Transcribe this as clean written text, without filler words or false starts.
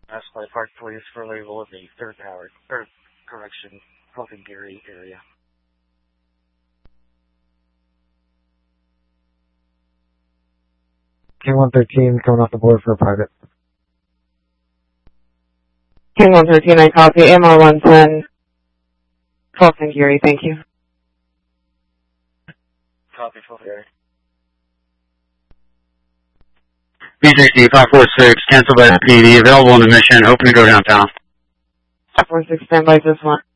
Ascalon Park Police for label in the 3rd Tower, 3rd Correction, Fulton Geary area. K-113 coming off the board for a private. K-113, I copy. MR-110, Fulton Geary, thank you. Copy, Fulton Geary. B60, 546, canceled by the PD, available in the mission, open to go downtown. 546, stand by this one.